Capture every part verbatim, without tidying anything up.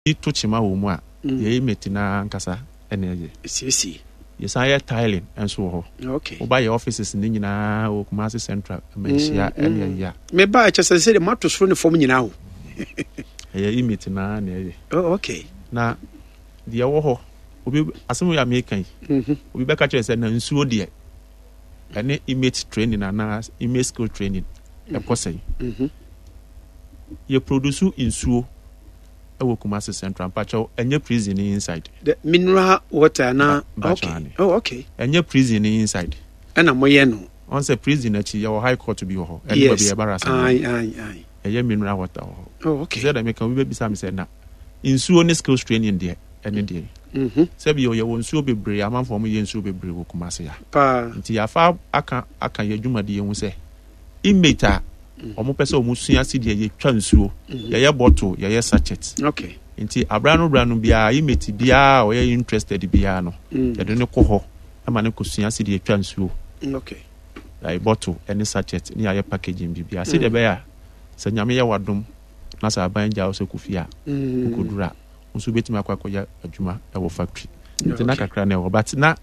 to chima wo mu a ye metina nkasa ene ye sisi yes I tiling and so okay o buy offices ni nyina o Kumasi Central menhia ene ya me ba cha say mato so ne form nyina ho ye metina na ye oh okay na de wo ho obi asem ya me kan mhm obi be ka che say na nsuo de ene image training na image skill training e kosai mhm ye produce nsuo ewo Kumasi Central pacho enye prison inside the mineral water na ba, okay oh okay enye prison inside ana moye no on say prison achi your high court bi ho ene ba bi e barasa ai ai ai enye mineral water ho oh okay say that make we be bisa me say na nsuo ne skills training there ene there mhm say bi yo nsuo bebre amanfo mo ye nsuo bebre wo Kumasi ya pa nti ya fa aka aka ye dwuma de ye hu say imeta omo pese omo sua si de ye twa nsuo ye ye bottle ye ye sachet okay nti abrano brano bia imeti bia o ye interested bia no ye de ne ko ho ama ne ko sua si de twa nsuo okay ai bottle any sachet ni ye packaging bia si de be ya se nyame ye wadom na sa banja o se kufia kodura nso betimi akwakoya adwuma e wo factory nti na kakra na e wo but na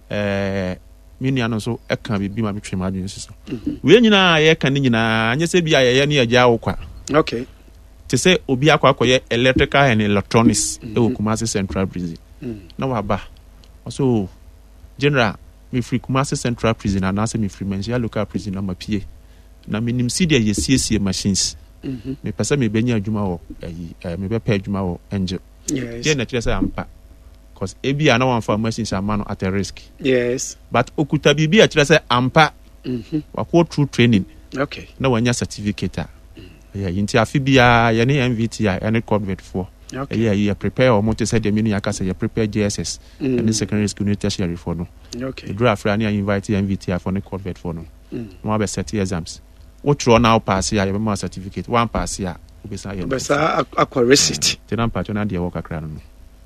eh mini ano so e kan bibi ma betwe ma adwun siso we nyina ye kan nyina anye se bia ye ne agya wo kwa okay te se obi akwa akoye electrical and electronics e wo Kumasi Central Prison na wa ba so general me free Kumasi Central Prison na se me free Menchia local prison na mapie na minim si de ye siesie machines mhm me pese me benya adwuma wo eh me be pa adwuma wo Angel yes je na kire say ampa because ebi ana wan fa machines amano at a risk yes but okuta bibi a kire say ampa mhm wa go through training okay na wanya certificate yeah yinti afi bia ya ne M V T I and convert for okay yeah you prepare or motor said the menu yakasa you prepare J S S mm. and secondary school tertiary for no okay draw afra na invite M V T I for ne convert for no no be set exams what you now pass ya you be certificate one pass ya obesa ya obesa akwa receipt tenan patch na de work akra no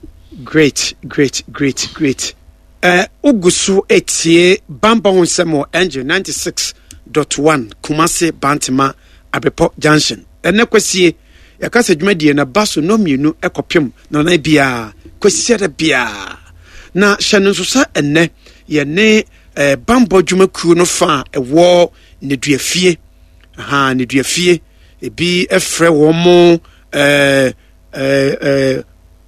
great great great great eh ugusu etie bamba honsemo engine ninety-six point one Kumasi Bantima Abepo Junction ene kwasie yakasa dwumadie na baso no mienu ekopem na na bia kwasie da bia na hyɛno so sa ene ye ne eh, bambo dwumakuo no fa ewo ne duafie ha ne duafie ebi efrɛ wo mo eh eh eh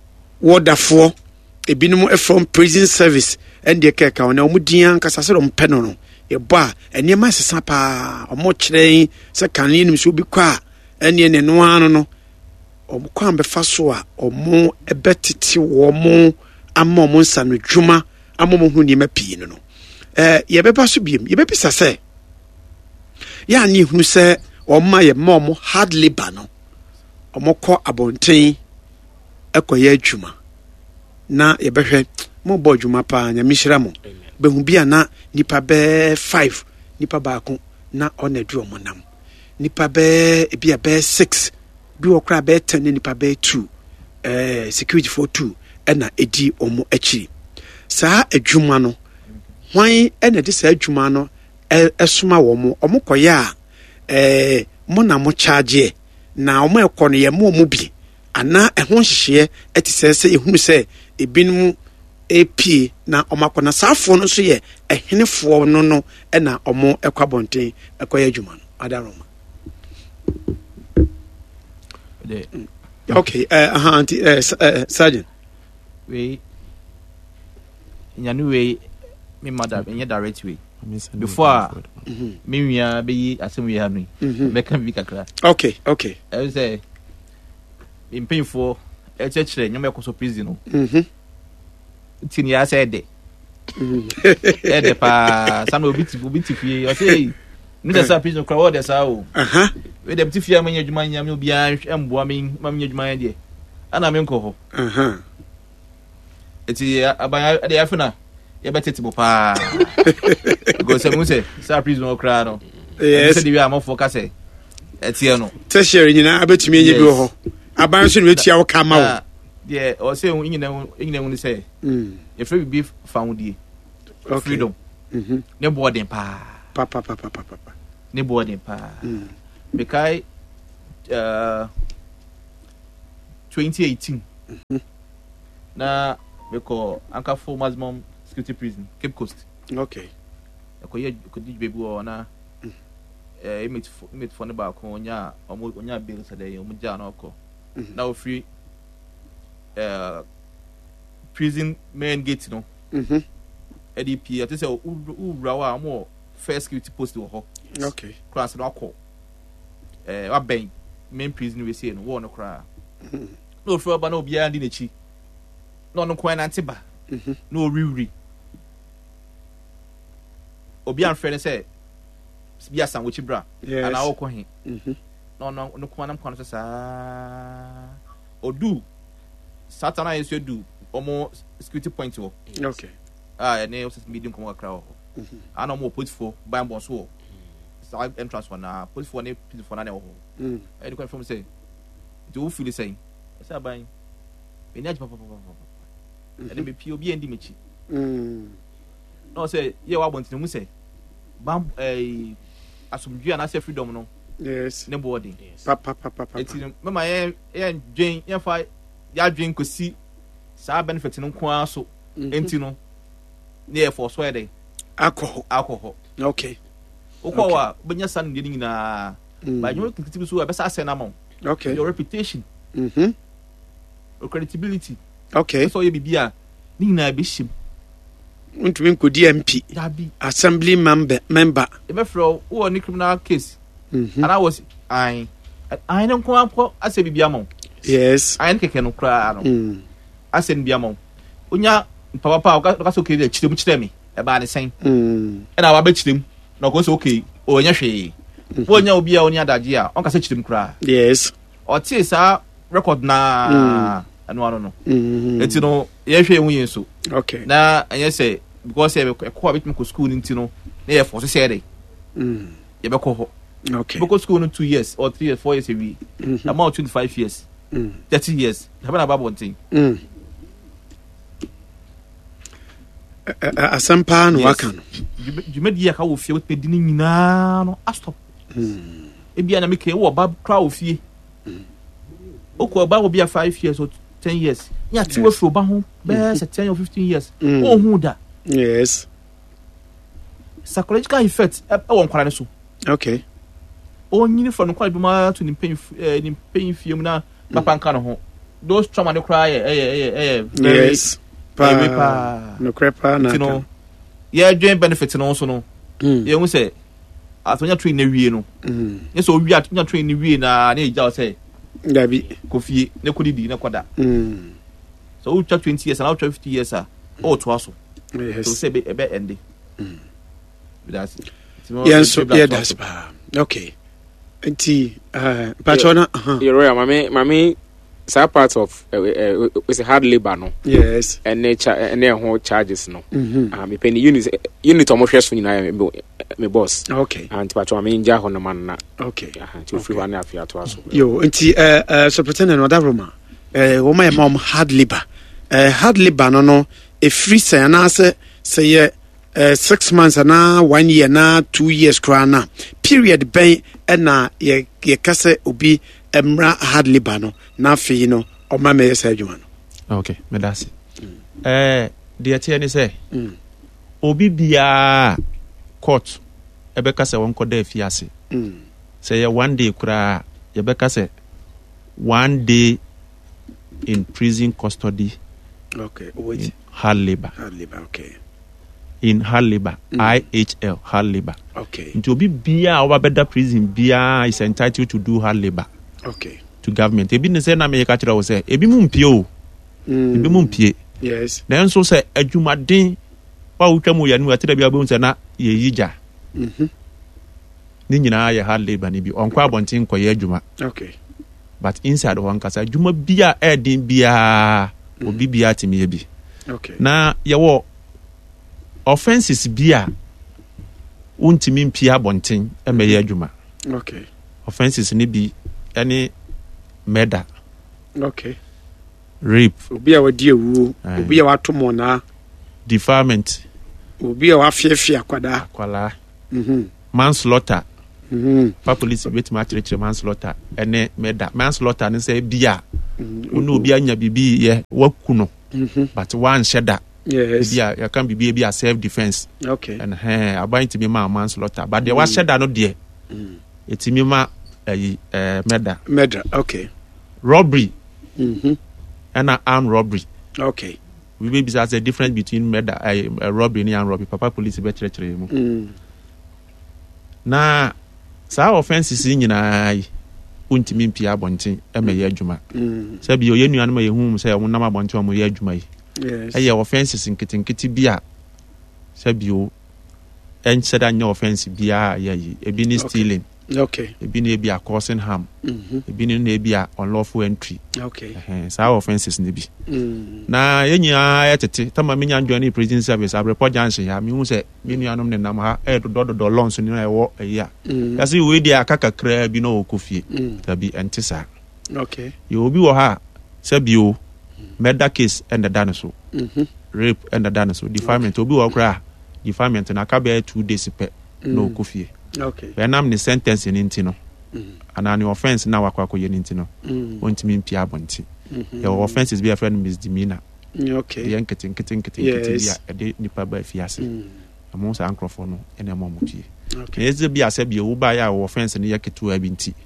wodafo ebinom from prison service and the keka na omudian kasase ro mpeno no ye ba enema sesa pa omo kyerɛn se kanne nim so bi kwa ene ne no ano no omo kwa mbefa so a omo ebetete wo mo ama omo nsa no dwuma ama omo hu ne ma pii no no eh ye beba so biem ye bebisa se ya ni hu se omo ye ma omo hard labor no omo kɔ abonten ekoye adwuma na ye behwe mo bo adwuma pa nya mihira mo behu bia na nipa be five nipa baako na ona du omo nam nipa be bia be six bi okra be ten nipa be two eh security for two ena edi omo akiri saa adwuma no hwan ena de saa adwuma no esoma wo mo omo koye a eh mo na mo charge na omo ekono ye mo omo bi ana ehon hye eti sese ehunu se ebinum ep na omakona safo no so ye ehenefo no no na omo ekwabonten ekoye adwuma no adaroma de okay uh uh, anti, uh, uh sergeant we nyanu we me mother me direct way before me wia be yi asem we ha no me kan bi kakra okay okay I say in painful e chechere nyome koso prison no mhm tin ya say de e de pa sana obi ti obi ti fie o say no dey sa prison crowd dey sa o aha we dem ti fie amanya adwuma nyame obi a emboa me mamanya adwuma de ana me nko ho aha eti abanya de afuna ye betete mo pa go se mu se sa prison okra no yes se de wi amofo ka se etie no tertiary nyina abetumi enye bi ho aban so ne wetia wo kama wo yeah o se nyina nyina mu ni se mm e free be found die freedom mhm ne boarding pa pa pa pa pa pa pa ne boarding pa mm because uh twenty eighteen Mhm. Na we call anka for maximum security prison Cape Coast. Okay. Ko ye ko di baby o na eh image image for ne ba ko onya omo onya bill say dey omo ja na ko. Now free uh prison main gate no. Mhm. A D P I say u rawa mo first security post wo ho. Okay. Class no ko. Eh wa ben main prison we say no wo no kra. No free ba na obi andi na chi. No no kwan nante ba. Mhm. No riuri. Obi an friend say bi asan wo chi bra. Yes. Ana wo ko hin. Mhm. No no no kwan am kwan so sa. Odu Satana yesu do omo security point wo. Okay. Ah ene o medium komo akra wo. Mhm. Ana mo police for by bon so. Sa entrance for na police for na police for na wo. Mm. E dey confirm say do feel say say ban. Eni age papa papa papa. E dey me pie obi endi mechi. Mm. No say ye wa bontin mu say bam eh asomdua na say freedom no. Yes. Ne body. Papa papa papa. Eti mama ye ye dwen ye fa ya dwen kosi sa benefit no kwa so enti no ne for so dey Alcohol. alcohol. Okay. Okwa wa benya san de nyina ba nyo kiti so e be sa say na mo. Okay. Your reputation, Mhm. your credibility. Okay. So ye bibia ni nyina be shim. Untumi nkodi M P. Da bi Assembly member member. e be fro wo ni criminal case. Mhm. And I was I I no kwa kwa ase bibia mo. Yes. I nkeke no kra no. Mm. Ase bibia mo. Onya papa pa ka so ke de chirem chirem e ba ne sen. Mm. E na wa ba chirem na ko so okay o nya hwe. Onya obi a oni adaje a on ka se chirem kra. Yes. O tie sa record na anu anu no. Mhm. Enti no ye hwe hu yin so. Okay. Na enye say because e ko bit me ko school nti no na ye for so say dey. Mm. Ye be ko ho. Okay. Because school no two years or three years, four years a week. Mhm. About twenty-five years, Mm. thirty years. Haven't about one thing. Mm. Asampa no waka no. You made the how feel with the no. I stop. Mm. Ebi na make wo ba crowd fie. Oko ba will be a five years or ten years. Ya ti wo fro ba ho be say ten or fifteen years. Oh hu da. Yes. Psychological effect e won kwara so. Okay. Onyini from kwara bi ma to ni pain ni pain fie mu na papa nka no ho. Those trauma no cry eh eh eh very Yes. Pa. No crepa na. You know. Yeah, joint benefit no so no. Mm. Ye hu say atonya train na wie no. Mm. Ye so wi atonya train ni wie na na e ja say Dabi. Kofi ne kodidi ne koda. Mm. So we chat twenty years and now fifty years ah. Oh to aso. So Yes. say be e be end. Mm. That's it. Yes, so yeah, that's bad. Okay. Nti uh Patrona uh You're right, mami mami sa part of uh, uh, it's a hard labor no. Yes. And nature and their whole charges no. Mhm. Ah me penny unit unit omo hwe so nyina me me boss. Okay. And Patrona me nja ho no man na. Okay. Ah to free one afia to aso. Yo, nti uh uh Superintendent Odaroma. Eh wo my mom hard labor. Eh hard labor no no e free say na say say Uh, six months and now one year now two years krana period ben na ye ye kase obi emra hard labor no na fe no o ma me say adwuma no. Okay, me that's eh de tie ni say Mm. obi bia court e be kase won ko da afiase. Mm. Say ye one day kura ye be kase one day in prison custody. Okay, wait. Hard labor. Hard labor, okay. In hard labor, Mm. I H L, hard labor. Okay. Nti obi bia over better prison bia is entitled to do hard labor Okay. to government. Ebi ne say na me ka kira wo say ebi mu mpie o. Mm. Ebi mu mpie. Yes. Then so say adwumaden wa wutwa mu ya ni wa tira bia be unse na ye yija. Mhm. Ni nyina ye hard labor ni bi onkwa abonten koye adwuma. Okay. But inside one kasa adwuma bia edin bia obi bia timi ye bi. Okay. Na ye wo offenses bia untimi mpia abonten e me ye adwuma. Okay. Offenses ni bi any murder, Okay. rape, Obi a wadi ewu, Aye. obi a watomo na, defilement, obi a wafiafia kwada. akwala, Mhm. manslaughter, Mhm. pa police bit ma kyerɛkyerɛ manslaughter ɛne murder. Manslaughter ne sɛ bia wo obi anya bibi ye waku no but one sheda Yes. bia ya kan bibi bia self defense. Okay. And eh aban timi ma manslaughter but the wa sheda no de etimi ma ayi eh murder. Murder. Okay. Robbery Mhm. and armed robbery. Okay. We be bisa the difference between murder uh, uh, robbery and robbery. Papa police be kyerɛkyerɛ mu. Mm. Na saa offenses nyinaa yi untimi mpia abɔnten ɛmɛyɛ adwuma. Mm. Sɛ bi oyɛ nuanu ma yɛhu sɛ wɔn nam abɔnten wɔn yɛ adwuma yi. Yes. Ɛyɛ offenses nketenkete bi a sɛ bi o ɛnhyɛ da nyɛ offense biara yɛ yi. Ebi ne stealing, Okay. ebi ne ebi a causing harm, Mhm. ebi ne ebi a unlawful entry. Okay. Ɛhɛn saa offenses ne bi. Mm. Na yɛnyinaa yɛtete tama menya join prison service abrepɔ junction ya mehu sɛ me nuanom ne nam ha ɛdodɔdodɔ lɔnso ne ɛwɔ ɛyi a Mm. yɛse wei deɛ aka kakraa bi na ɔkɔ fie Mm. dabi ɛnte saa Okay. yɛ obi wɔ ha sɛ bio murder case ɛnda da no so Mhm. rape ɛnda da no so defilement obi wɔ koraa defilement na aka bɛyɛ two days pɛ na Mm. ɔkɔ fie Okay. ɛnam ne sentence ne nti no Mm. anaa ne offense na wakɔ akɔyɛ ne nti no Mm. ɔntumi mpia abɔnten Mhm. yɛwɔ offenses bi a yɛfrɛ no misdemeanor Okay. yɛ nkete nkete nkete nkete bi Yes. a ɛde nipa ba afie ase Mm. amo saa nkurɔfoɔ no ɛna ɛma ɔmo tie Okay. na ɛsɛ bi asɛ bi ɛwo ba yɛ a wɔ fɛnse no yɛ ketewa bi nti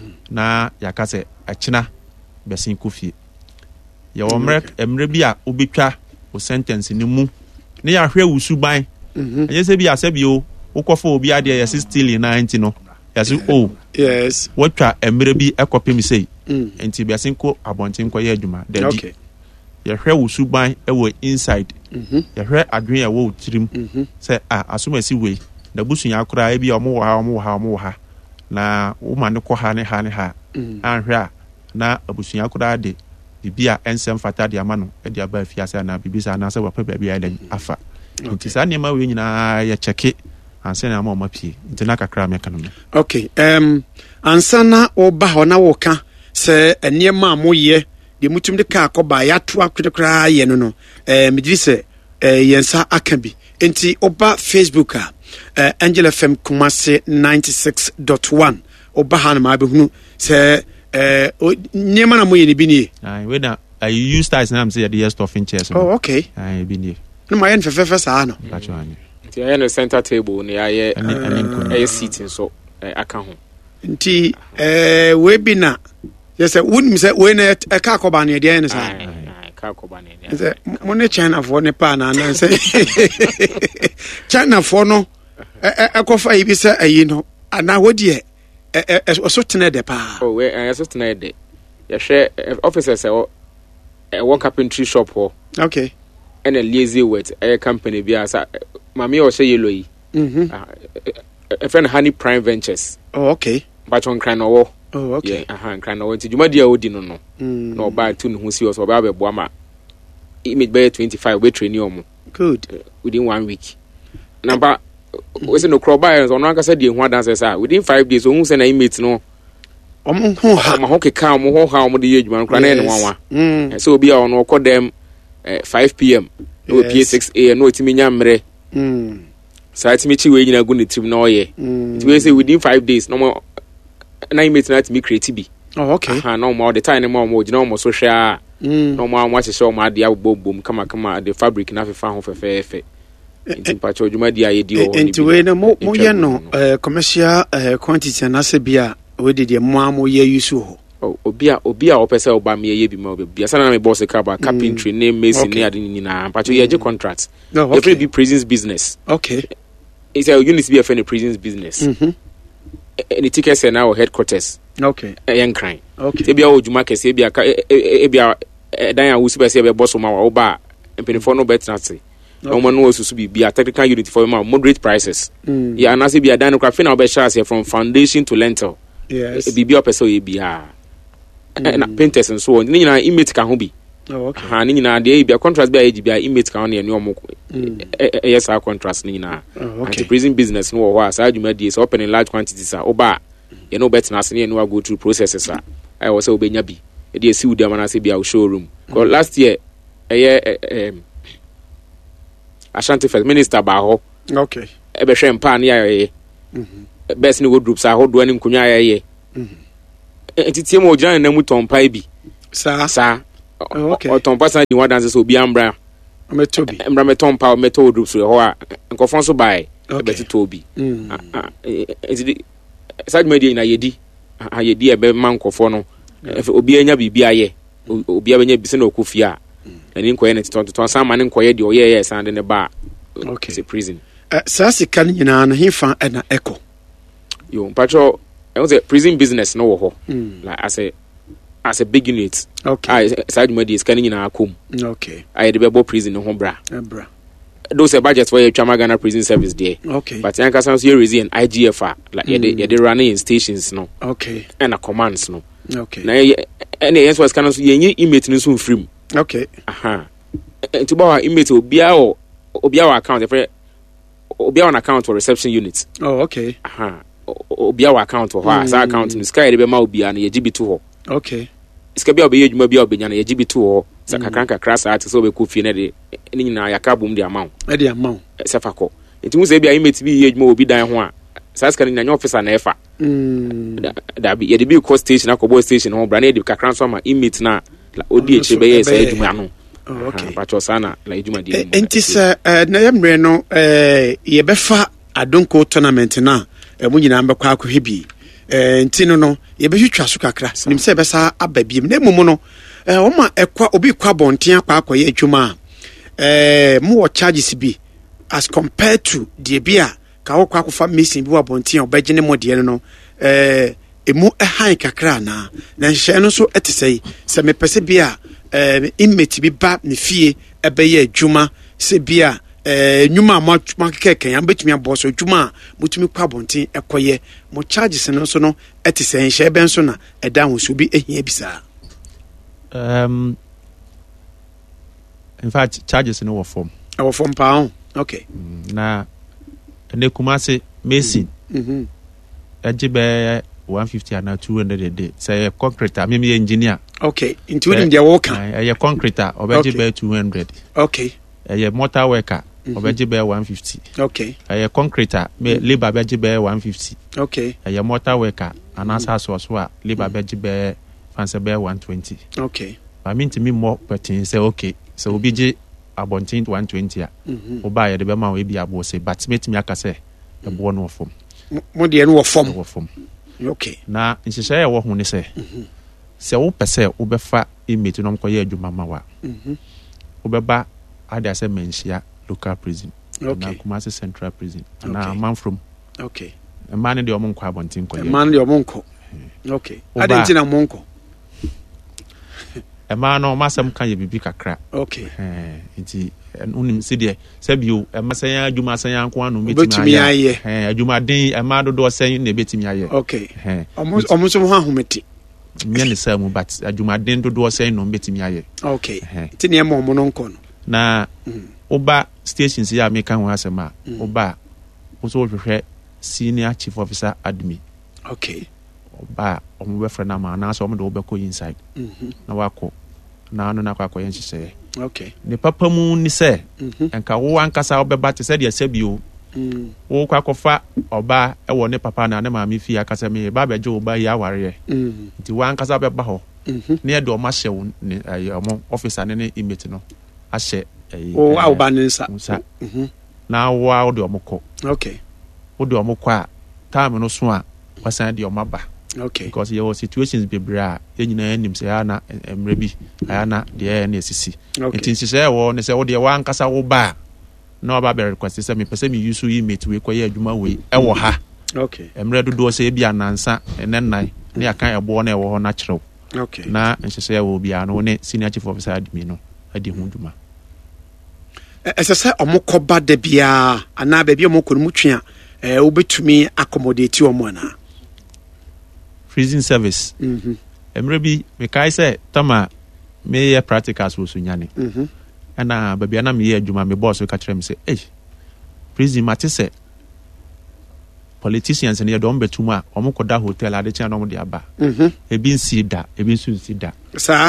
na yɛaka sɛ ɛkyena bɛsen kɔ fie yɛwɔ mmerɛ mmerɛ bi a wobɛtwa wo sentence no mu ne yɛahwɛ wo suban Mhm. ɛnyɛ sɛ bi asɛ bi o wokɔfa obi adeɛ yɛse stealing na nti no yɛse o Yes. wɔtwa mmerɛ bi ɛkɔpem sei Mm. nti bɛsen kɔ abɔnten kɔyɛ adwuma dabi Okay. yɛhwɛ wo suban ɛwɔ inside Mhm. yɛhwɛ adwene ɛwɔ wo tirim Mhm. sɛ a asom asi wei na busua koraa ebi a ɔmo wɔ ha ɔmo wɔ ha ɔmo wɔ ha na woma ne kɔ ha ne ha ne ha Mm. anhwɛ a na abusua koraa de bibi a ɛnsɛm fata de ama no de aba afiase anaa bibi saa anaasɛ wapɛ baabi a ɛda afa nti saa nneɛma wei nyinaa yɛkyɛke ansa na ama ɔma pie nti na kakra mɛka no no Okay. Um, ansa na woba hɔ na woka sɛ nneɛma a moyɛ deɛ mutum de kaa kɔba yɛato akwene koraa yɛ no no eh, megye sɛ eh, yɛn nsa aka bi enti woba Facebook a eh, Angel F M Kumase ninety-six point one woba ha no ma bɛhunu sɛ eh, o- nneɛma na moyɛ ne bi nie. Aye, wei na ayi use styles na am sɛ yɛde yɛ stuffing chairs no Oh, okay. ayi bi nie ne ma yɛ no fɛfɛɛfɛ saa no. mpatwɛ ane nti ɛyɛ no center table ne ayɛ ɛne ɛne nkonnwa ɛyɛ seat nso eh, aka ho nti eh, wei bi na yɛ sɛ wonim sɛ wei na ɛt- ɛka kɔba no yɛdeɛ yɛ no saa Aye, aye, ka kɔba ne ne sɛ mo ne chinafoɔ ne paa na anan sɛ chinafoɔ no ɛ- ɛ- ɛkɔfa yi bi sɛ ayi no anaa wɔdeɛ ɛ- ɛ- ɛ- ɔso tena dɛ paa. oh we ɛyɛ so tena yɛ de yɛhwɛ eh, officers ɛwɔ ɛwɔ carpentry shop hɔ Okay. ɛna lazy wet ɛyɛ company bi a sa maame a ɔhyɛ yellow yi Mhm. ah, ɛ- ɛ- ɛfrɛ no honey prime ventures Oh, okay. mpatwɔ nkran na ɔwɔ Oh, okay. yɛ aha nkran na ɔwɔ nti dwumadi a ɔdi no no Mm. na ɔbaa tu ne ho si hɔ sɛ ɔbaa bɛboa ma image bɛyɛ twenty-five wobɛtrɛ ni ɔmo Good. within one week namba wɔsɛ no korɔ ɔbaa yɛ ɔno ankasa deɛ hu adansɛ sɛ a within five days ɔhu sɛ na image no ɔmo ho ha. ɔma ho keka ɔmo ho ha ɔmo de yɛ adwuma no koraa na ɛyɛ ne nwanwa Mm. sɛ obi a ɔno ɔkɔ dɛm eh, five p.m. na ɔpie Yes. six a.m. na ɔtumi nya mmerɛ Mm. saa tumi kyi wei nyina gu ne tirim na ɔyɛ Mm. nti wei sɛ within five days na ɔmo na image no atumi create bi Oh, okay. aha na ɔmo ɔde time no ma ɔmo ɔgyina ɔmo so hwɛ a Mm. na ɔmo a ɔmo ahyehyɛ ɔmo adeɛ abobɔbom kamakama de fabric no afefa ho fɛfɛɛfɛ nti mpakyɛ dwumadi a yɛdi wɔ hɔ Nti wei no mo moyɛ no eh, commercial eh, quantity anaasɛ bi a wode deɛ moa moyɛ use wɔ hɔ. Oh, obi a obi a ɔpɛ sɛ ɔba meyɛ bi ma ɔbɛbia sɛ na mebɔ sika ba carpentry ne mason ne Okay. ade no nyinaa mpakyɛ yɛgye contract No, yɛfrɛ okay. bi prisons business Okay. ɛsɛ unit bi yɛfrɛ no prisons business Mhm. ɛne ti kɛsɛ na wɔ headquarters Okay. ɛyɛ nkran Okay. sɛ bia wɔ dwuma kɛseɛ bia ka ɛ- ɛ- ɛ- bia ɛdan a wosi bɛ sɛ ɛbɛbɔ so ma wa woba a mpanimfoɔ no bɛtena ase na wɔn no wɔsusu biribi a technical unit for ma moderate prices Mm. yɛ anaasɛ bia dan no kora afei na wɔbɛhyɛ aseɛ from foundation to lintel Yes. biribi a ɔpɛ sɛ ɔyɛ biara ɛna painters nso wɔ ne nyinaa image ka ho bi Oh, okay. ha ne nyinaa deɛ ɛyɛ bia contrast bi a yɛgye bia image ka ho ne ɛne ɔmo Mm. ɛ- ɛ- ɛyɛ saa contrast no nyinaa Oh, anti okay. prison business no wɔ hɔ a saa dwumadie sɛ ɔpɛ ne large quantities a woba a yɛne wobɛtena ase ne yɛne wa go through processes a ɛwɔ sɛ wobɛnya bi ɛde asi wo dam anaasɛ bi a wo showroom because last year ɛyɛ ɛ- ɛm, Ashanti First Minister baa hɔ Okay. ɛbɛhwɛ mpa ne yɛayɛyɛ Mhm. best ni wardrobe sa hodo ani nkonwa ayeye entitie mo ogina na mu tompa bi sa sa okay o tompa sa di wadanse so obi ambra ametobi ambra metompa o meto wardrobe so ho a nkofon so bai okay tobi enti side media na yedi ayedi e be mankofo no obi anya bibi aye obi abanya bi se na okofia ani nkoye na titon titon san ma ne nkoye de oyeye san de ne ba okay se prison uh, sa sika nyina na hifa na echo yo mpacho I was a prison business no wo ho like as a as a big unit okay I side media is kan nyina akom okay I dey be prison no ho bra bra those a budget for your Chamagana prison service there okay but yanka san so here in I G F R like you dey you dey running in stations no okay and a commands no okay na any yes was kan so yenye inmate no so free okay aha to ba inmate obia o obia wa account for obia on account for reception unit oh okay aha obia wa account for ha sa account no sky dey be ma obia na ye G B two ho okay iska bia obia adwuma bia obenya na ye G B two ho sa kakranka krasa ati so be ko fie na de ni nyina yakabum de amount e de amount sefako enti mu se bia inmate bi ye adwuma obi dan ho a sa ska nyanya officer na efa mm da bi ye de bi ko station akobo station ho bra na de kakran so ma inmate na odi eche be ye sa adwuma no oh okay pacho sana la adwuma de enti se na yemre no eh ye befa adonko tournament na emu nyina mbekwa akohwe bi eh ntino no ye behwetwa so kakra nim se besa ababiem na emumu no eh o ma ekwa obi kwa bonten akwa akoye adwuma eh mu wo charges bi as compared to the bia ka wo kwa akofa missing bi wo bonten obegene modie no eh emu ehan kakra na na nhye no so etesei se mepese bia eh inmate bi ba ne fie ebeye adwuma se bia eh nyuma ma keke yan betumi aboso dwuma mutumi kwa bonten ekoye mo charges no so no etese nhye ben so na eda hoso bi ehia bisa um in fact charges no form our form pa okay na ne kumase Mason mhm ejibe one fifty and two hundred a day say concrete me me engineer okay including their worker eh concrete obejibe two hundred okay eh mortar worker obejibe one fifty okay eh concrete me labor obejibe one fifty okay eh mortar worker anasa so so a labor obejibe fanse be one twenty okay I mean to me more pertin say okay so obije abontin one twenty a oba ye de be ma we bi abo say but make me aka say e bo no form mo de no form wo form okay na nhihye ye wo ho ne say se wo pese wo befa image no mkoye adwuma ma wa mhm wo beba ada say menhia local prison okay na Kumasi Central Prison na man from okay e man de omo nkwa abontin koye e man de omo nko okay ada ntina mo nko e man no masam kan ye bibi kakra okay eh nti unim se de se bio e masan adwuma san yanko anu betimi aye eh adwuma den e ma dodo san na betimi aye okay eh omo omo so ho ahometi me ne say mu but adwuma den dodo san no betimi aye okay ti ne mo mo no nko no na oba stations ya me kan ho asema oba wo so hwehwe senior chief officer admin okay oba omo be frena ma na so omo de obeko inside mhm na wako na anu na kwa kwa yenhye okay ne papa mu ni se mhm enka wo ankasa obeba te se de asabio mhm wo kwa kofa oba e wo ne papa na ne ma me fi akasa me ba beje oba ya ware mhm nti wo ankasa obeba ho mhm ne de o ma hye wo ne omo officer ne ne image no a hye o a oba ne nsa mhm na wo a wo de omo ko okay wo de omo ko a time no so a wasan de omo ba okay because there were situations bebra enyina anim se ana emre bi ana de na esisi okay nti se wo ne se wo de wa ankasa wo ba na oba be request se me pese me use yi mate we koye adwuma we e wo ha okay emre dodo se bi anansa enennan ne akan ebo na e wo ho na kyerɛw okay na nhese wo bia no ne senior chief officer admin no adi ho dwuma ese se omokoba de bia ana ba bia omokɔ mu twa eh obetumi accommodate omo na prison service mhm emre bi me kai se tama me ye practicals wo so nyane mhm ana babia na me ye adwuma me boss ka kyerɛ me se eh prison mate se politicians ne ye don betum a omokoda hotel ade kyan no mo de aba mhm ebi nsi da ebi nsu nsi da sa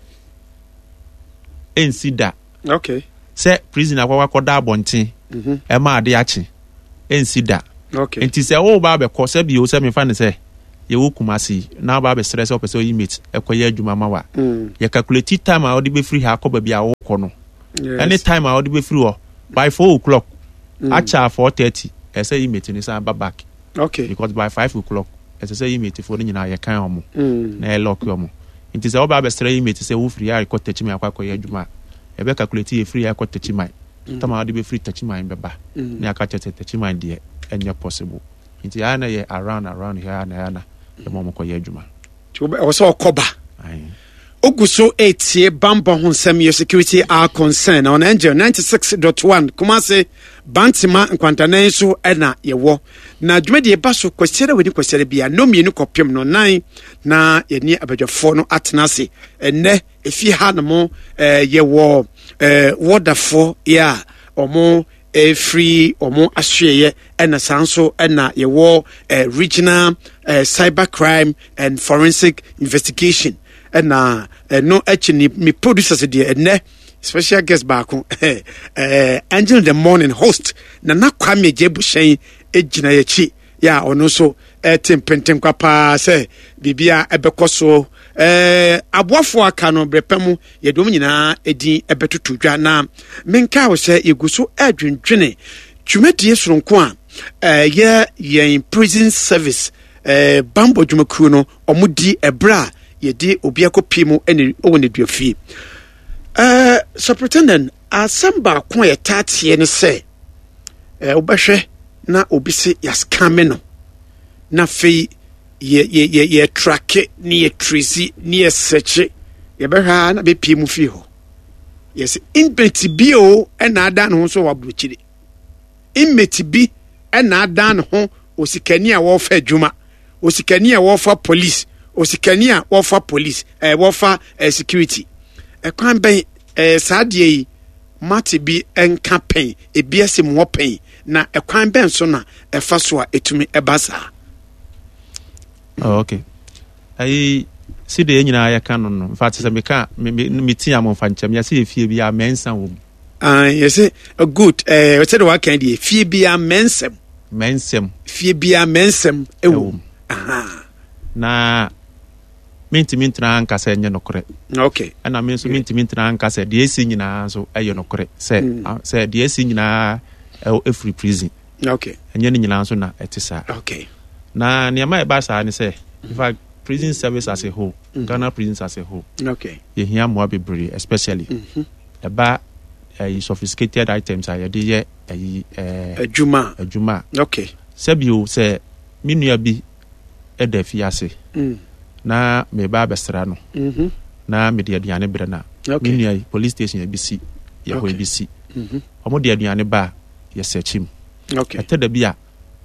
ensi da okay se prison akwa koda abonten mhm e ma ade ache ensi da Okay. Nti sɛ wo ba be kɔ sɛ bi o sɛ me fa ne sɛ ye wo kumasi na ba be stress o pese o yimit ekoye adwuma ma wa. Ye calculate time a odi be free ha akɔ ba bi a wo kɔ no. Any time a odi be free o by four o'clock acha four thirty e say yimit ni sa ba back. Okay. Because by five o'clock e say yimit fo ni nyina ye kan omo. Na e lock omo. Nti sɛ wo ba be stress yimit sɛ wo free a rekɔ tachi me akɔ akɔye adwuma. E be calculate ye free akɔ tachi mai. Tama odi be free tachi mai be ba. Na aka chete tachi mai de enye possible. Nti ya na ye around around here na ya na the mom ko ye adwuma. Ti o so okoba. Aye. Oguso etie bamba ho nsem your security are concern on Angel ninety-six point one Kumasi Bantima nkwantanan so na ye wo. Na dwumade e ba so kwesere wedi kwesere bia no mienu kopem no nine na ye ni abadwafo no atenase. Enne efi ha no mo eh ye wo eh wodafo ya omo a free omo asweye ena sanso ena ye wo regional uh, cyber crime and forensic investigation ena uh, no actually me producers de ene special guest back uh, Angel in the Morning host na na kwame jebushen ejina yechi ya ono so etim pentem kwa pa se bibia ebekoso eh aboafo aka no brepemu yedom nyina edin ebetutu dwa na menka wo se yeguso adwendwene twumedie soronko a eh ye yen prison service eh bambo dwumakuru no omudi ebra yedi obi akopimu ene owone duafie eh superintendent asamba ko ye tatie ne se eh obehwe na obi se yaskame no na fe ye ye ye ye track ni ye tracy ni ye search ye be ha na be pie mu fi ho yes inbeti bio e na ada no so wabrochire inmeti bi e na ada no ho osikani a wo fa adwuma osikani a wo fa police osikani a wo fa police eh wo fa eh, security e kwan ben eh saade yi mate bi enka pen e bi asem wo pen na e kwan ben so na e fa so a etumi e basa. Oh, okay. I see the nyina ya kan no. In fact, say me ka me ti am fa nchem ya say fie bia mensa wo. Ah, you say a good eh what say the what kind dey fie bia mensem. Mensem. Fie bia mensem ewo. Aha. Na minti minti na anka say nye nokore. Okay. Ana me so minti minti na anka say de esi nyina so aye nokore. Say say de esi nyina e free prison. Okay. Enye nyina so na etisa. Okay. Na niama e ba sa ni say in fact prison service as a whole, mm-hmm. Ghana prisons as a whole. Okay. You hear more bebre especially. Mm-hmm. About uh, sophisticated items are ye a juma. A juma. Okay. Sebio say minua bi e da fiase. Mm. Na me ba besra no. Mhm. Na me de aduane bre na. Okay. Minua police station e bi si. Ye ho e bi si. Mhm. Omo de aduane ba ye searchim. Okay. Ate da bia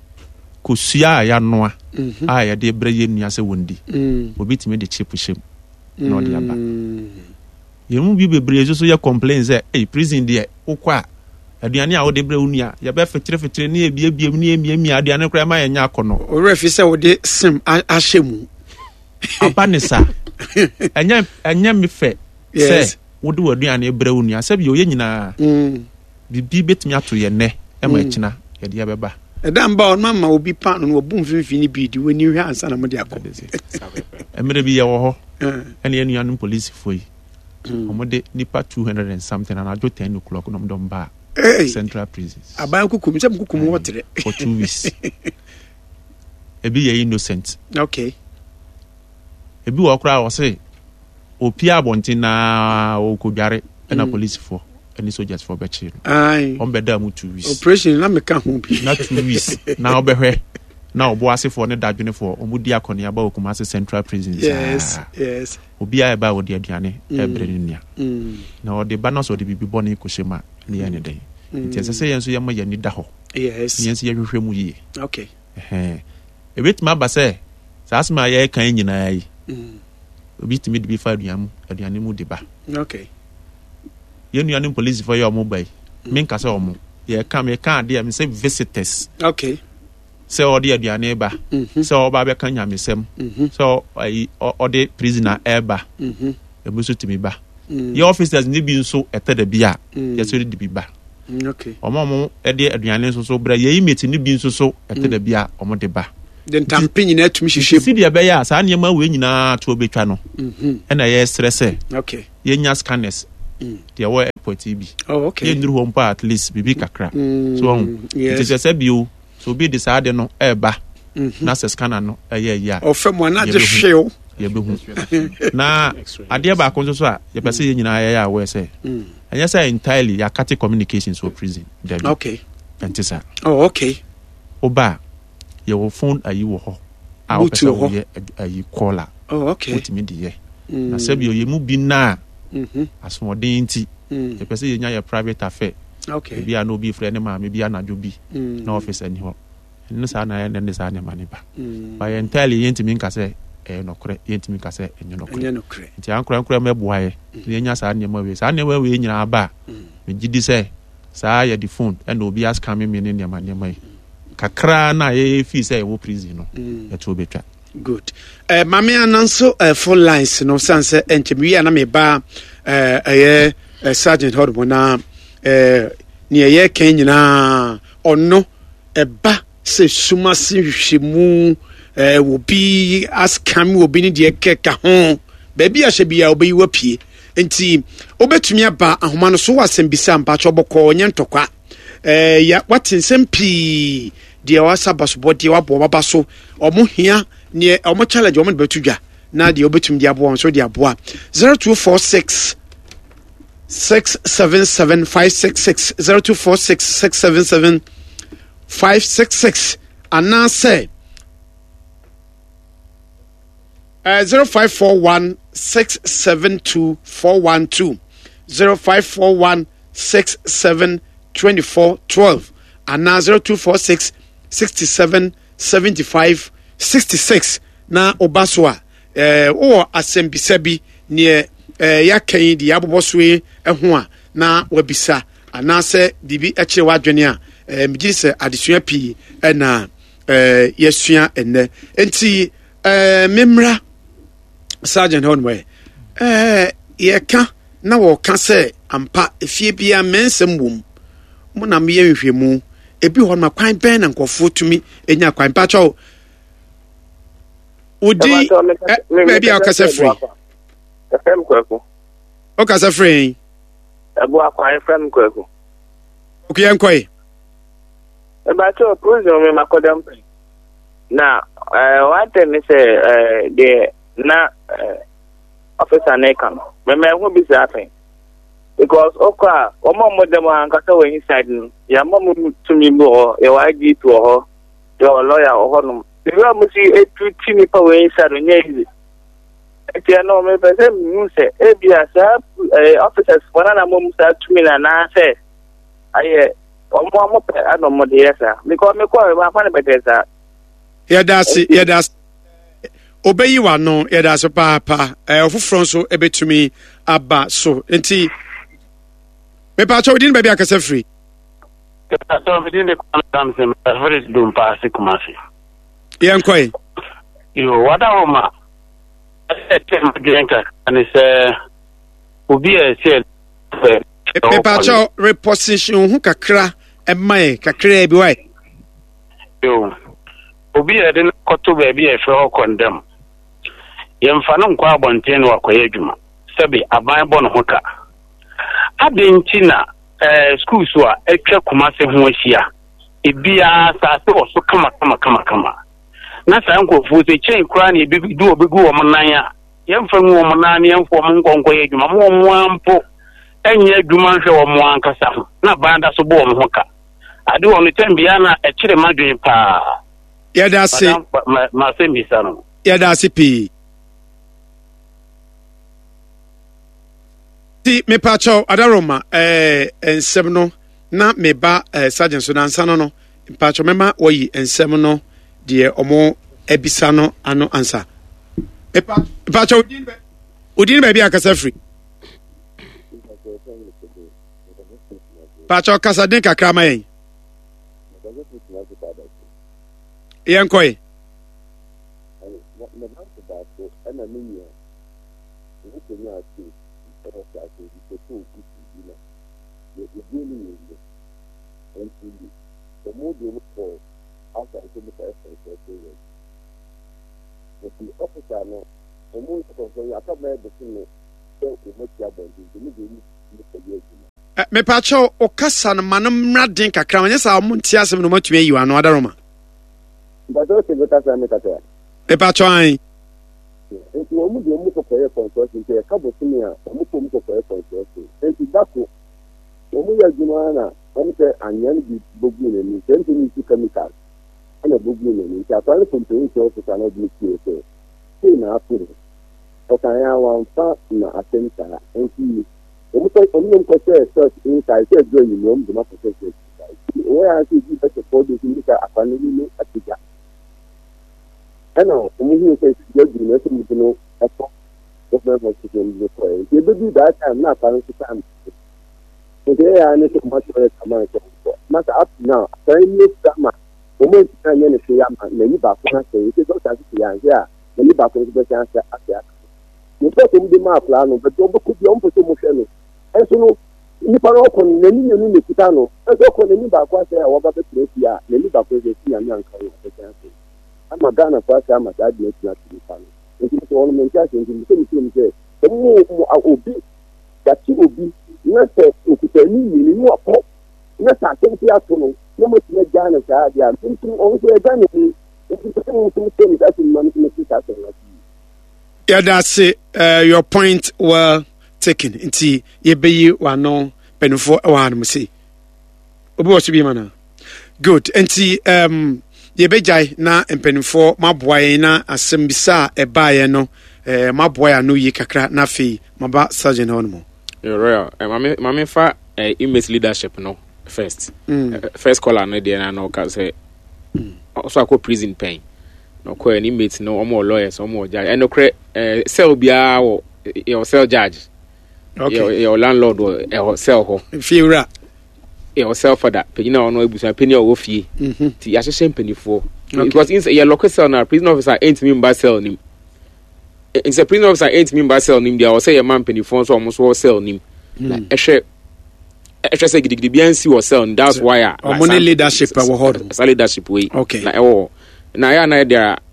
kosua ya noa mm-hmm. a ya de bre ye nua se wondi mm. obi timi de chip shem mm. no de aba mm. ye mu bi bebre so so ye complain say eh prison de ukwa aduane a wo de bre unua ye be fetire fetire ne ebie bie ne emie emie aduane kra ma ye nya akono o refi say wo de sim ahemu abanisa enya enya me fe say wo de aduane bre unua say bi o ye nyina mm. bibi betimi ato ye ne e ma kina ye de beba Edam ba on mama obi pa no obu mfimfini bi di wani hwe ansa na mo de akọ. Emre bi ye wo ho. Ene enu anu police foi. Omo de nipa two hundred and something and ajo ten o'clock no mdom ba. Central prisons. Aban kukum se kukum wotre. For two weeks. Ebi ye innocent. Okay. Ebi wo kra wo say opia abontin na okodware na police for. Any soldiers for bechi. Aye. On beda mu two weeks. Operation na meka ho bi. Na two weeks. Na obehwe. Na obo ase for ne dadwene for omudi akoni aba Kumasi Central Prisons. Yes. Yes. Obi a eba odi aduane ebre ne nia. Mm. Na odi ba na so odi bibi bone ko shema ne ya ne den. Nti ese se yenso yema ya ni da ho. Yes. Yenso ye hwehwe mu yie. Okay. Eh. Ebetima ba se sasma ye kan nyina yi. Mm. Obi timi de bi fa aduane aduane mu de ba. Okay. Ye nuanu police for your mobile. Me nka se omo. Ye ka me ka de am say visitors. Okay. Se odi aduane ba. Se oba be kan nyamesem. So ai odi prisoner eba. Mhm. E muso timi ba. Your officers ni bi nso etada bia. Ye so di bi ba. Okay. Omo mo e de aduane so so bra ye mate ni bi so so ete da bia omo de ba. Den tampe nyina atumi hihye. Si de be ya sa nneema we nyina to obetwa no. Mhm. E na ye stress e. Okay. Ye nya scanners. De wo airport bi. Oh, okay. Ye nduru hom pa at least bibi kakra. Mm. So on. Yes. It is a bio. So be decide no e ba. Na se scanner no e ye ya. Ofem wana je hwew. Ye be hu. Na ade ba ko so a ye pese ye nyina ye ya we say. Mm. And yes, entirely ya cut communications for prison. Debbie. Okay. Antisa. Oh, okay. Oba your phone ayi wo ho. A o pese wo ye ayi caller. Oh, okay. What me die. Na sebi o ye mu bi na. Mhm. Asmodin ti. Ye pese ye nya your private affair. Okay. Bi an obi frɛ ne ma me bi anadwo bi. Na office ani ho. Ne sa na ne ne sa ne ma ne ba. Ba ye entirely ye ntimi nka se eh no kore ye ntimi nka se enyo no kore. Enyo no kore. Nti an kora kora meboa ye. Ye nya sa ne ma we. Sa ne ma we nyina ba. Me gidi se sa ya di phone and obi ask me me ne ma ne mai. Kakra na ye fi say wo prison no. E to betwa. Good. Eh mame ananso uh, full lines no sanse enchemi na me ba eh eh Sergeant Horrible na eh ni ye kan nyina ono eba se suma se hwehwemu eh wo bi askam wo bi ni de keka ho ba bi ahye bia obi wapie enti obetumi aba ahoma no so wasem bisa mpa choboko nye ntokwa eh ya watensem pi de wasa baso de wabo baba so omo hia ne omo challenge omo betudwa na de obetumi de abo so de abo zero two four six six seven seven five six six zero two four six six seven seven five six six and now say uh, zero five four one six seven two four one two zero five four one six seven twenty four twelve and now zero two four six sixty seven seventy five sixty six na obaswa uh, or asembisabi near eh ya kan di aboboswe eho a na wabisa anase bibi ekire wadwene a eh migi se adesua pi na eh yesua enne enti eh memra Sergeant Honwe eh ye ka na wo ka se ampa efie bia mensem wom mo na me yehwehwemu ebi ho na kwan ben na nkofo tumi enya kwan pa cho odi eh bia o ka se free Efem Kweku. Okay, so free. Ebu akwa Efem Kweku. Okay, enkoi. Eba cho prison me makodam. Na eh one thing is eh the na officer na kan. Me me hu bi say because okwa omo modem ankasa we inside no. Ya mom to me bo e wa gi to ho. Your lawyer ho no. The way mo see e tu ti ni pa we inside no easy. Tia no me pese mu se e bia sa officers wana na mum sa tumi na na se aye omo omo pe ano mo de yesa because me ko ma fa ne betesa ya dasi ya das obeyi wa no ya das pa pa eh ofufro so ebetumi aba so enti me pa cho din ba bia kasa free so we din de come some very dum pass kumasi ya nkoi yo wada homa and it's uh obi e say paper cho reposition hu kakra e mai kakra bi wai yo obi e den koto ba bi e fe ho condemn yemfa no nkwa abonten wa kwaye adwuma sabi aban bo no hoka adentina eh school so a etwa kumase ho ahia ebia sa se wo so kama kama kama kama na sa nkofo se chen kura na ebi du obegu wo nan a yemfa nwu wo nan yemfo mo nkonko ye dwuma mo mo ampo enye dwuma hwe wo mo ankasa ho na banda so bo wo ho ka ade wo no tambia na e kire madwen pa ya da se ma se mi sa no ya da se pi ti me pa cho adaroma eh ensem no na me ba eh, sergeant so nansa no no pa cho mema oyi ensem no de omo ebisa no ano ansa e pa pa cho udin be udin be bia kasa free pa cho kasa den kakra ma yen yen koi me pacho o kasa no manam radin kakra anya sa mo ntia asem no matumi ayi wa no adaroma but o se beta sa me kata me pacho an enti o mu de mu ko koye consulting te ka bo tumi a o mu ko mu ko koye consulting enti dako o mu ya juma na o mu te anyan bi bogu ne ni enti ni su chemical ana bogu ne ni ta pa ne pompe ni so so na bi ki e se na apuru o kan ya wa fa na atenta enti o mu ko o mu ko se search inside se do you know do ma ko se o ya se bi se ko do ni ka afani ni atija ana o mu hi se je du ne se mu no aso o na ko se ni ko e be bi da time na pa no time o de ya ne se ma so e kama ko ma ta up now sai ni sama o mo ta ne ne se ya ma na ni ba ko na se se do ta se ya ya na ni ba ko se be ta se asia ni ko to bi ma plan no be do ko bi on po so mo hwe no eso no ni pa ro ko na ni ni ni kuta no eso ko na ni ba ko se ya wo ba be tresi ya na ni ba ko se ti ya mi anka yo be ta se ama Ghana kwa se ama da di na ti pa no nti so on men ja se nti se ni se ni se mo mo obi da ti obi na se okuta ni ni ni opo na sa se ti ato no na mo ti na Ghana sa dia nti on se Ghana ni nti se mo se se ni da se man ni ti ta se na yeah, that's it. Uh, your point well taken. Inti yebeyi wano penufo wan musi. Obi wasu bi mana. Good. Inti um yebejai na penufo mabwaye na asembisa ebaye no eh mabwaye no yi kakra na fi maba surgeon hono. You're royal. Uh, mame mame fa uh, image leadership no first. Mm. Uh, first caller no dey na no ka say mm. also akọ prison pain. No ko any mate no omo lawyers omo judge and no cre eh sell bia wo your sell judge okay your, your landlord or your sell ho fiura your sell for that pe na ono ebusa pe ni o fie ti ya hye mpanifo because in your local cell na prison officer ain't me mba sell nim in the prison officer ain't me mba sell nim dia o say your man mpanifo so omo so sell nim like ehwe ehwe say gidigidi bia nsi wo sell that's why omo ne leadership wo hold leadership way okay like oh now yeah now there are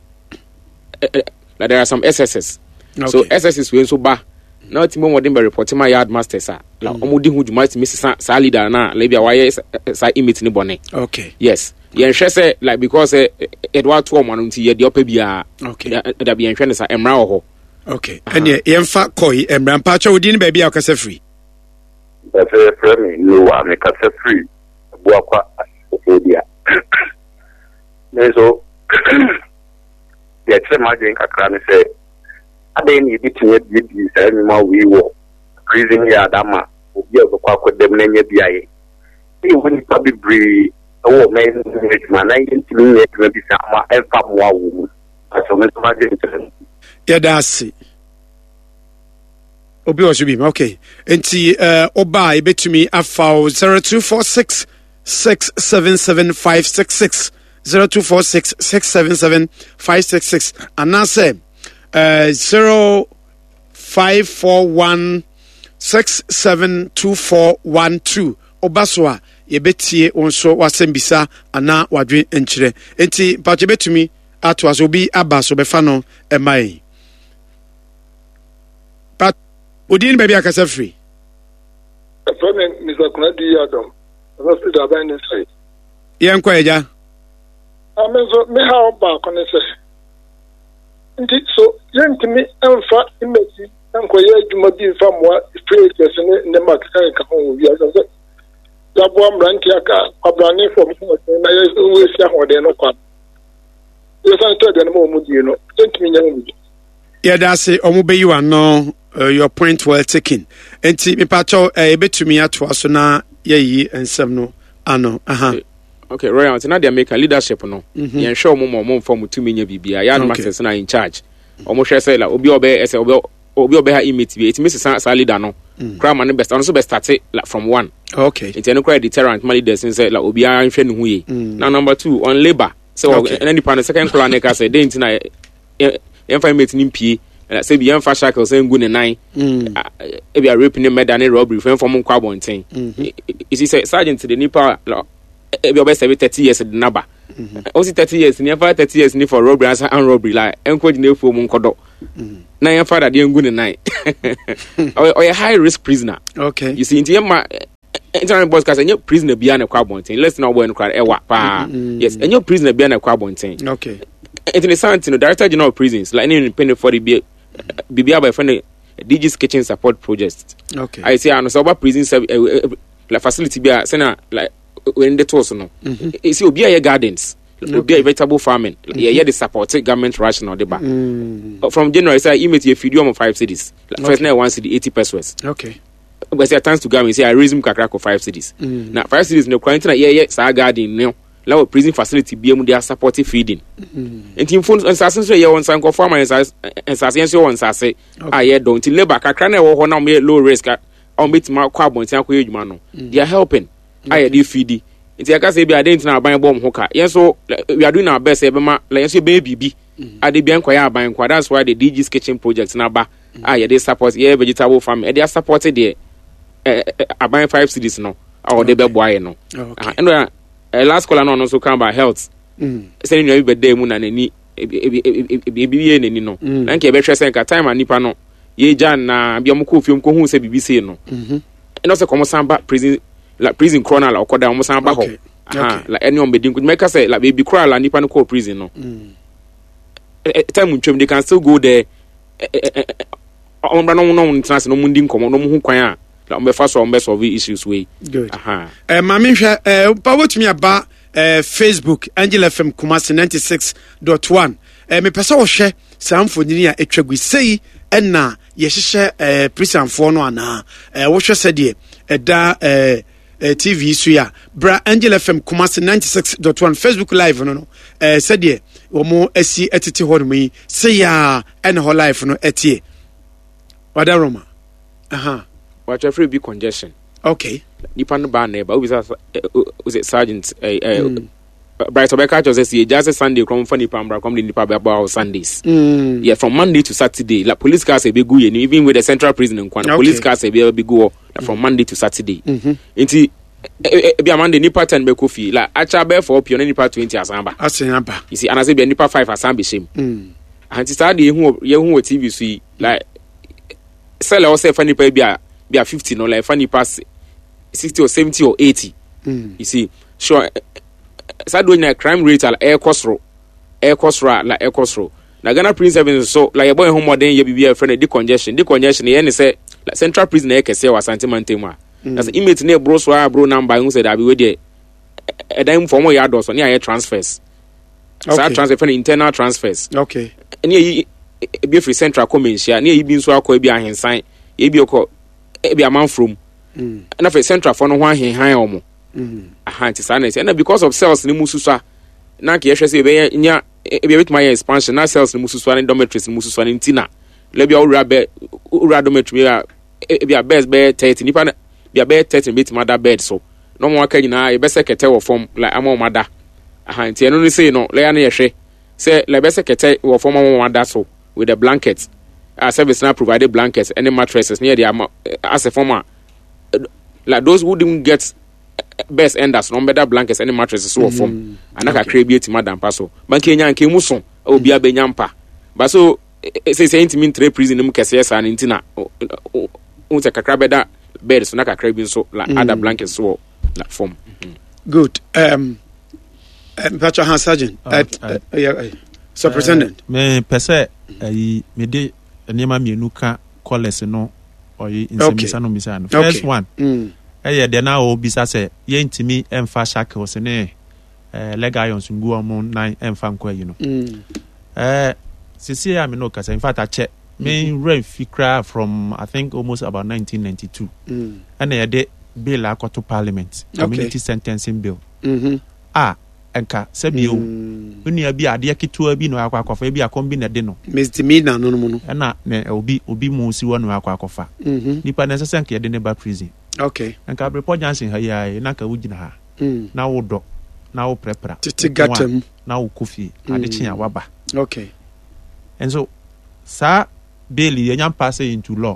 uh, there are some S S S okay. So S S S we so ba now timo modern be report my yard master sir like omudi hu juma ti miss sa leader na lebia why sa image ni bone okay yes yen hwe say like because uh, Edward to man nti ye de opa bia okay da bia hwe sa emra ho okay and ye yen fa koi emra pa cha odi ni ba bia okasa free da fe free no wa me kasa free bo akwa ofodia so the extreme margin kakra ne say ade ni bi tinye bi bi say ni ma we wo prison ya dama obi obekwa kodem na nya biaye e woni pabi bri o men man na yin tin ne bi bi sa ma e fa mo awu aso me so margin ya dasi obi o shobi okay enti uh oba e betumi afa zero two four six six seven seven five six six zero two four six six seven seven five six six and now say uh zero five four one six seven two four one two obaswa yebetie onso wasembisa ana wadwe enchire enti bache betumi ato azobi abaso befa no emai but odin baby akasa free from Mister Kunadi Adam that's the abandoned site yen kwa eja amezo me ha ba ko ne se ndi so yentimi emfa imeti enkoye adwuma bi mfa moa straight ne ne mark kan ka ho wi aso ya bo amranti aka abrane from na ye we sia ho de no kwa ye san to de no mo di no yentimi nya mu yeah that's it omo be you are no uh, your point well taken enti me pa cho e betumi ato aso na ye yi ensem no ano aha okay royal until now they make a leadership no mm-hmm. yen show mo mo from tumi nya bibia ya no masters na in charge omo hwe say la obi obe ese obi obi obe ha image bi it miss sa leader no crime man best on so best start like from one okay it no credit deterrent man leaders say la obi an hwe ne hu ye now number two on labor so okay. any pan second plan e ka say dey ntina yen fa image ni pie say bi yen fa shackle say ngu ne nine e bi a rape ne murder ne robbery fen from kwabonten you see say sergeant the nipa ebi obe seven thirty years the number also thirty years never thirty years ni for robbery and robbery like encourage na for mu nkodo na yan father dey ngu ne nine or a high risk prisoner. Okay, you see in ma internet boss cause any prisoner be an kwabonten let's not when cry ewa pa yes any prisoner be an kwabonten. Okay, interessant no director general of prisons like any independent for the be be by friend D G's kitchen support project. Okay, I say no so about prison like facility be say like when the tours no you see obi a gardens obi a vegetable farming yeah the support government rational the back from January say you meet your video of five cities first now one city eighty pesos. Okay, but say thanks to government say I raise him kakra for five cities now five cities no quarantine yeah yeah sa garden no la prison facility be am their supportive feeding and team phones and assassin say you want san ko farmer and assassin say one say ah yeah don't labor kakra na wo ho na me low risk on bit ma kwa bontia ko edwuma no they are helping I dey feed it I can say be identity na ban bomb hoka yes so we are doing our best e be ma like yes baby bi I dey bian kwaya ban kwa that's why the D G's kitchen project na ba ah yeah they support yeah vegetable farm they are supported there aban five cities no or they be boy no and uh, last call no also come about health say you be dey mu na nani e bi nani no na nke be hwese nka time anipa no ye jan na bia mo ko fiom ko hu se bibisi no mhm and also come samba prison like prison corner la okoda mo samba ho aha like any on bedin make say like baby cry la nipa no ko prison no mm time ntwem they can still go there on bra no no international no mundi nkomo no mu hu kwan a la me fa so me solve issues way good aha eh ma me hwe eh pa wotumi aba eh Facebook Angel F M Kumasi ninety-six point one eh me pesa wo hwe samfonyini a etwagu sei enna ye hyehyɛ eh prison for no ana eh wo hwɛ sɛ de ɛda eh T V so ya bra Angel F M Kumasi ninety-six point one Facebook live no no eh sɛ de wo mo asi etete hɔ no mi sɛ ya ɛna hɔ live no etie wada Roma aha what your free be congestion. Okay, nipa no ba na ba we say sergeant eh eh Bright Obeka just say just Sunday come for nipa mbra come the nipa be about Sundays. Mm. Yeah, from Monday to Saturday. Like police cars say be go even with the central prison in Kwana. Okay. Police cars say be go like, from Monday to Saturday. Mhm. Inti be Monday nipa ten be kofi like acha be for pion nipa twenty asamba. Asamba. You see and I say be nipa five asamba shame. Mm. And start the hu ye hu T V so like sell or say for nipa be a be a fifty no like for nipa sixty or seventy or eighty. Mm. You see sure sa do na crime rate ala air costro air costro la air costro na Ghana prison service so like boy home modern ye bibia friend the congestion the congestion ye ne say like central prison e kese wa santimante mu a that's inmate na bro so a bro number who said abi we dey e dan form ya do so na air transfers sa transfer for internal transfers okay and ye be free central commercial na ye bi nso akọ bi ahensan ye bi okọ e bi aman from na for central for no ho ahenhan omo mhm aha nti sa na say na because of cells ni mususua na ke yehwe say be nya e be with my expansion na cells ni mususua ni dormitories ni mususua ni ntina le bia owura be owura dormitory a e bia best be thirty nipa na bia be thirty bit mother bed so no mo aka nyina e be sekete wo form like amo mother aha nti eno ni say no le ya na yehwe say le be sekete wo form amo mother so with the blankets a service na provided blankets any mattresses near the as a former like those who didn't get best enders no better blankets any mattresses so form anaka create madam paso banki nya nke muso obi abenyampa but so say say intimi tre prison mu kese sa na ntina o te kakra beda bed so naka crab so like other blankets so like form good um Patrick Han Sergeant so president me pese ayi me de enema mienu ka college no oyi insemisa no misa no first one eh de na o bisa se ye ntimi emfa shackle se ne eh legal yon sungu omo nine emfa nkwa yi no eh sisi ya me no kasa in fact I check me rent fikra from I think almost about nineteen ninety-two mm. and eh de bill akoto parliament community okay. sentencing bill mhm ah enka sebio uni abi ade ketua bi no akwa akwafa bi akom bi na de no misdemeanor no no na na obi obi mu si wonu akwa akwafa mhm nipa na sese nke de ne ba prison okay enka report Johnson ha ya na ka wugina ha mm na wo do na wo prepara titigatem na wo kofi ade chia waba okay and so sa bail ye nyam pass into law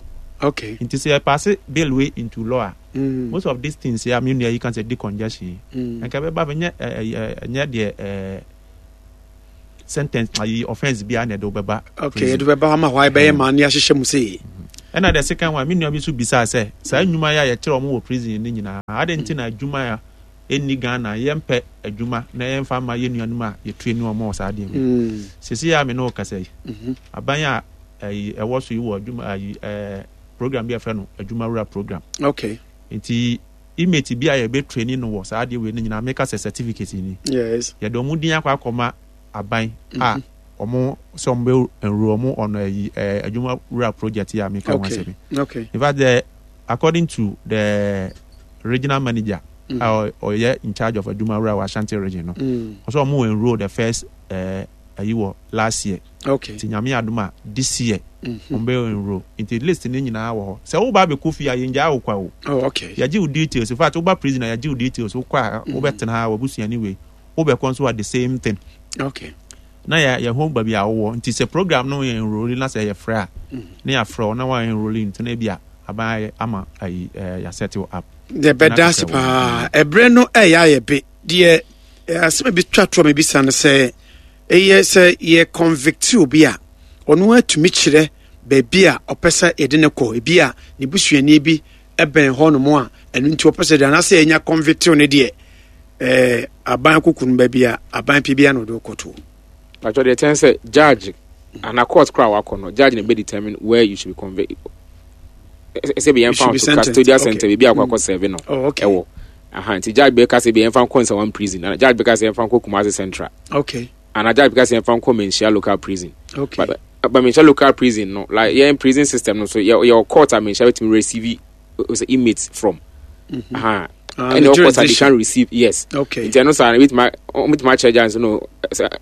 Okay. Nti say pass bill way into law. Mm. Most of these things here, I mean, you can say decongestion. Mm. And can be baba nye nye the sentence ayi offense bi ane do beba. Okay, do beba ma why be man ya hyehyɛ mu sei. And the second one, me nua bi so bisa say, say nnwuma ya ye kyerɛ omo wɔ prison ni nyina. Ade nti na adwuma ya eni Ghana yempe adwuma na yemfa ma ye nua numa ye tue ni omo sa ade. Mm. Sisi ya me no kasa yi. Mhm. Abanya ayi ɛwɔ so yi wɔ adwuma ayi eh program bi afɛ no adwuma wura program. Okay. Nti image bi a ye be training no wɔ sa ade we ni nyina make us a certificate ni. Yes. Ye do mu din akwa akoma aban a omo some be enroll omo on a uh, adwuma rural project here make one seven. Okay. In fact, the, according to the regional manager mm. or or yeah in charge of adwuma rural Ashanti region, no, mm. also omo enroll the first uh ayiwo last year. Okay. Ti nyame aduma this year mm-hmm. ombe enroll into list ni nyina wo. Se wo ba be kofi ya yenja wo kwa wo. Oh, okay. Ya give details. In fact, wo ba prisoner ya give details wo kwa wo betena ha wo busu anyway. Wo be konso at the same thing. Okay. Na ya ya home baby awo nti se program no ya enroll na se ya fra na ya fra na wa enroll nti na bia aba ama ai ya set you up the better pa ebre no e ya ye be de asem bi twatro me bi san se e ye se ye convict obi a ono atumi kire ba bia opesa ede ne ko ebi a ne busuani bi eben ho no mo a enu nti opesa de na se enya convict ne de eh aban kokunu ba bia aban pi bia no do koto. Actually, the ten say judge and a court crowd work on judge may determine where you should be conveyed. Say be found to custodial center be a quack seven. Oh, okay. Aha, nti judge because be found coins one prison and judge because he found Kumasi Central. Okay. And a judge because he found Menchia local prison. Okay. But but Menchia local prison no like yeah in prison system no so your your court I mean shall to receive was inmates from. Mm-hmm. Aha. Uh, and of course they can receive yes. Okay. It's no with my with my charge and no